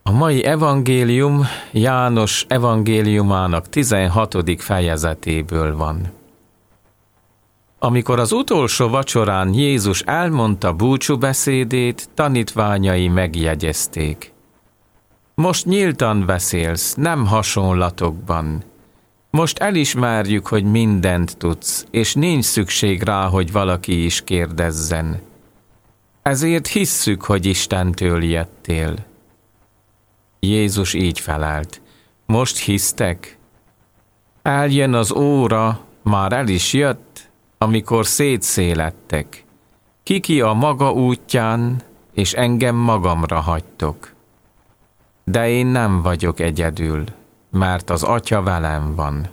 A mai evangélium János evangéliumának 16. fejezetéből van. Amikor az utolsó vacsorán Jézus elmondta búcsúbeszédét, tanítványai megjegyezték. Most nyíltan beszélsz, nem hasonlatokban. Most elismerjük, hogy mindent tudsz, és nincs szükség rá, hogy valaki is kérdezzen. Ezért hisszük, hogy Istentől jöttél. Jézus így felelt. Most hisztek? Eljön az óra, már el is jött, amikor szétszélettek. Ki a maga útján, és engem magamra hagytok. De én nem vagyok egyedül, mert az Atya velem van.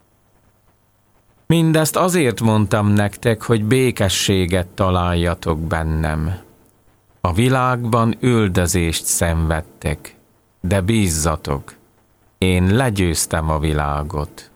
Mindezt azért mondtam nektek, hogy békességet találjatok bennem. A világban üldözést szenvedtek, de bízzatok, én legyőztem a világot.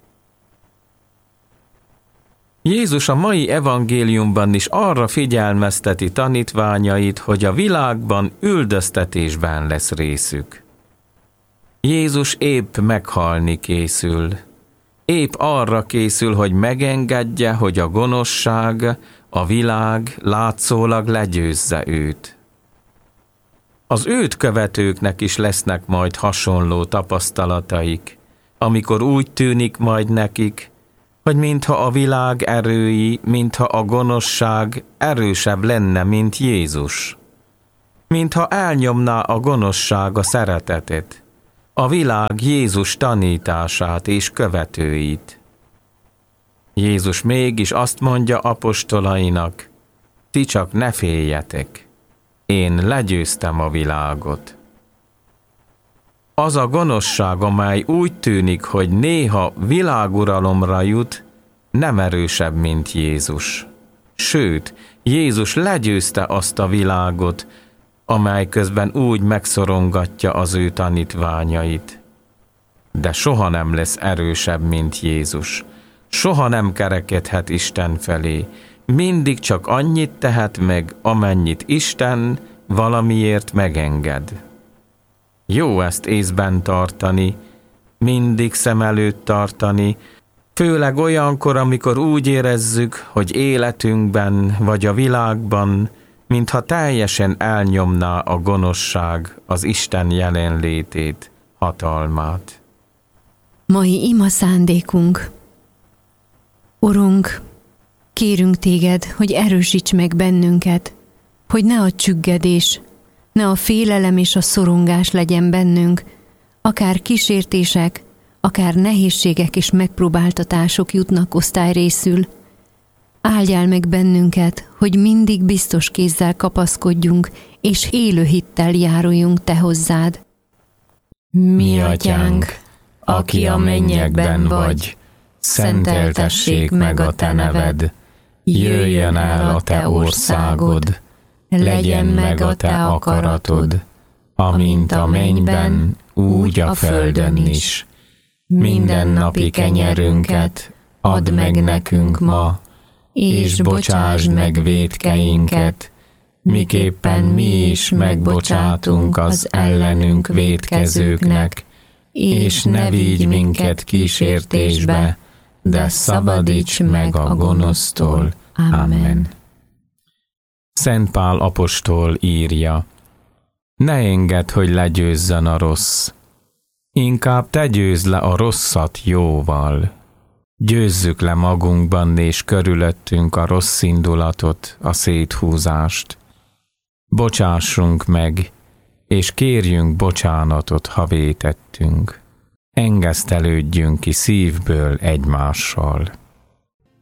Jézus a mai evangéliumban is arra figyelmezteti tanítványait, hogy a világban üldöztetésben lesz részük. Jézus épp meghalni készül. Épp arra készül, hogy megengedje, hogy a gonoszság, a világ látszólag legyőzze őt. Az őt követőknek is lesznek majd hasonló tapasztalataik, amikor úgy tűnik majd nekik, hogy mintha a világ erői, mintha a gonoszság erősebb lenne, mint Jézus. Mintha elnyomná a gonoszság a szeretetet, a világ Jézus tanítását és követőit. Jézus mégis azt mondja apostolainak, ti csak ne féljetek, én legyőztem a világot. Az a gonoszság, amely úgy tűnik, hogy néha világuralomra jut, nem erősebb, mint Jézus. Sőt, Jézus legyőzte azt a világot, amely közben úgy megszorongatja az ő tanítványait. De soha nem lesz erősebb, mint Jézus. Soha nem kerekedhet Isten felé. Mindig csak annyit tehet meg, amennyit Isten valamiért megenged. Jó ezt észben tartani, mindig szem előtt tartani, főleg olyankor, amikor úgy érezzük, hogy életünkben vagy a világban, mintha teljesen elnyomná a gonoszság az Isten jelenlétét, hatalmát. Mai ima szándékunk. Urunk, kérünk téged, hogy erősíts meg bennünket, hogy ne a csüggedés, ne a félelem és a szorongás legyen bennünk, akár kísértések, akár nehézségek és megpróbáltatások jutnak osztályrészül. Áldjál meg bennünket, hogy mindig biztos kézzel kapaszkodjunk, és élő hittel járuljunk te hozzád. Mi atyánk, aki a mennyekben vagy, szenteltessék meg a te neved, jöjjön el a te országod, legyen meg a te akaratod, amint a mennyben, úgy a földön is. Mindennapi kenyerünket add meg nekünk ma, és bocsásd meg vétkeinket, miképpen mi is megbocsátunk az ellenünk vétkezőknek, és ne vigy minket kísértésbe, de szabadíts meg a gonosztól. Amen. Szent Pál apostol írja, ne engedd, hogy legyőzzön a rossz, inkább te győzd le a rosszat jóval. Győzzük le magunkban és körülöttünk a rossz indulatot, a széthúzást. Bocsássunk meg, és kérjünk bocsánatot, ha vétettünk. Engesztelődjünk ki szívből egymással.